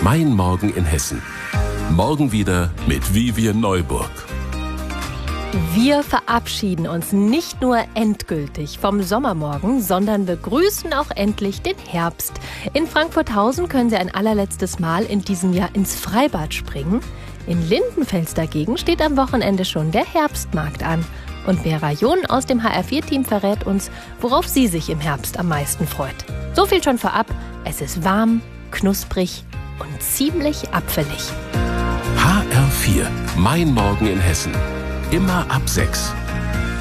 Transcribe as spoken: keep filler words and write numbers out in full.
Mein Morgen in Hessen. Morgen wieder mit Vivian Neuburg. Wir verabschieden uns nicht nur endgültig vom Sommermorgen, sondern begrüßen auch endlich den Herbst. In Frankfurthausen können Sie ein allerletztes Mal in diesem Jahr ins Freibad springen. In Lindenfels dagegen steht am Wochenende schon der Herbstmarkt an. Und Vera John aus dem H R vier Team verrät uns, worauf sie sich im Herbst am meisten freut. So viel schon vorab, es ist warm, knusprig und ziemlich apfelig. H R vier, Mein Morgen in Hessen. Immer ab sechs.